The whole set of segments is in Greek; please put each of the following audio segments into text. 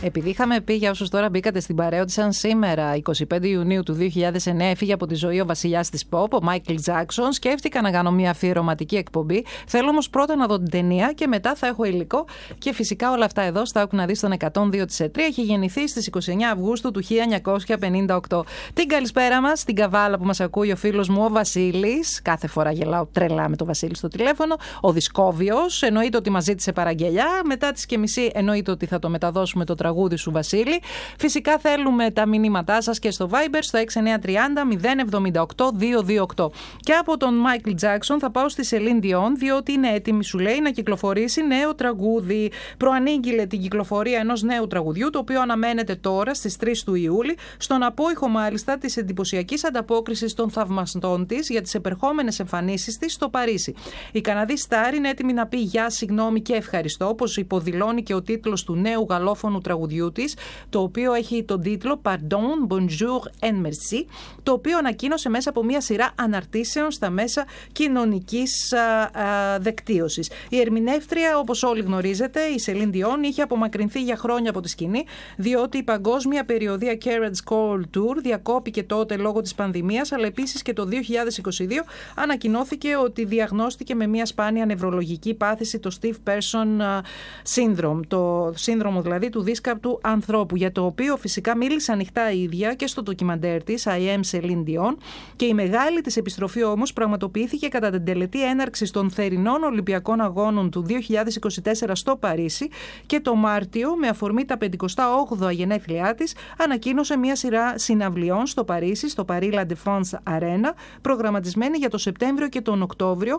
Επειδή είχαμε πει, για όσους τώρα μπήκατε στην παρέα, ότι σαν σήμερα, 25 Ιουνίου του 2009, έφυγε από τη ζωή ο βασιλιάς της pop, ο Μάικλ Τζάκσον, σκέφτηκα να κάνω μια αφιερωματική εκπομπή. Θέλω όμως πρώτα να δω την ταινία και μετά θα έχω υλικό. Και φυσικά όλα αυτά εδώ στα να δει στον 102 της ΕΤΡΙ. Έχει γεννηθεί στις 29 Αυγούστου του 1958. Την καλησπέρα μας, στην Καβάλα που μας ακούει ο φίλος μου ο Βασίλης. Κάθε φορά γελάω τρελά με το Βασίλη στο τηλέφωνο. Ο Δισκόβιος, εννοείται ότι μας ζήτησε παραγγελιά. Μετά τις και μισή εννοείται ότι θα το μεταδώσουμε το τραγούδι σου, Βασίλη. Φυσικά θέλουμε τα μηνύματά σας και στο Viber στο 6930 078 228. Και από τον Μάικλ Τζάκσον θα πάω στη Σελίν Διόν, διότι είναι έτοιμη, σου λέει, να κυκλοφορήσει νέο τραγούδι. Προανήγγειλε την κυκλοφορία ενός νέου τραγουδιού, το οποίο αναμένεται τώρα στις 3 του Ιούλη, στον απόϊχο μάλιστα της εντυπωσιακής ανταπόκρισης των θαυμαστών της για τις επερχόμενες εμφανίσεις της στο Παρίσι. Η Καναδή Στάρ είναι έτοιμη να πει γεια, συγγνώμη και ευχαριστώ, όπως υποδηλώνει και ο τίτλος του νέου γαλλόφωνου τραγουδιού της, το οποίο έχει τον τίτλο Pardon, Bonjour and Merci, το οποίο ανακοίνωσε μέσα από μια σειρά αναρτήσεων στα μέσα κοινωνικής δεκτύωσης. Η ερμηνεύτρια, όπως όλοι γνωρίζετε, η Σελίν Διόν, είχε απομακρυνθεί για χρόνια από τη σκηνή, διότι η παγκόσμια περιοδία Carriage Call Tour διακόπηκε τότε λόγω της πανδημίας, αλλά επίσης και το 2022 ανακοινώθηκε ότι διαγνώστηκε με μια σπάνια νευρολογική πάθηση, το Stiff Person Syndrome, το σύνδρομο δηλαδή του δίσκαπτου ανθρώπου, για το οποίο φυσικά μίλησε ανοιχτά η ίδια και στο ντοκιμαντέρ της I Am Celine Dion, και η μεγάλη της επιστροφή όμως πραγματοποιήθηκε κατά την τελετή έναρξης των θερινών Ολυμπιακών Αγώνων του 2024 στο Παρίσι, και το Μάρτιο, με αφορμή τα 58 γενέθλιά της, ανακοίνωσε μια σειρά συναυλιών στο Παρίσι, στο Paris La Défense Arena, προγραμματισμένη για το Σεπτέμβριο και τον Οκτώβριο,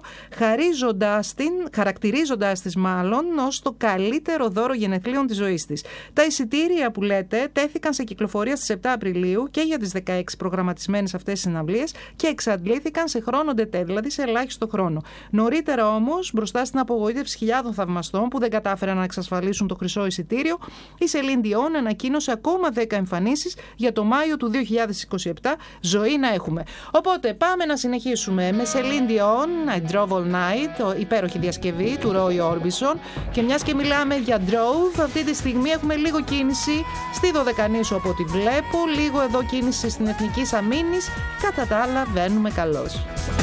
χαρακτηρίζοντας της μάλλον ως το καλύτερο δώρο γενεθλίων της ζωής της. Τα εισιτήρια που λέτε τέθηκαν σε κυκλοφορία στις 7 Απριλίου και για τις 16 προγραμματισμένες αυτές συναυλίες και εξαντλήθηκαν σε χρόνο ντετέ, δηλαδή σε ελάχιστο χρόνο. Νωρίτερα όμως, μπροστά στην απογοήτευση χιλιάδων θαυμαστών που δεν κατάφεραν να εξασφαλίσουν το χρυσό εισιτήριο, η Σελίν Διόν ανακοίνωσε ακόμα 10 εμφανίσεις για το Μάιο του 2027. Ζωή να έχουμε. Οπότε πάμε να συνεχίσουμε με Σελίν Διόν, I Drove All Night, υπέροχη διασκευή του Roy Orbison. Και μιας και μιλάμε για Drove, αυτή τη στιγμή έχουμε λίγο κίνηση στη Δωδεκανήσου από ό,τι βλέπω, λίγο εδώ κίνηση στην Εθνική Αμήνης, κατά τα άλλα βαίνουμε καλώς.